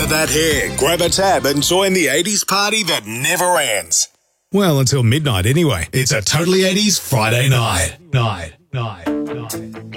that hair, grab a tab and join the 80s party that never ends. Well, until midnight anyway. It's a Totally 80s Friday night. Night.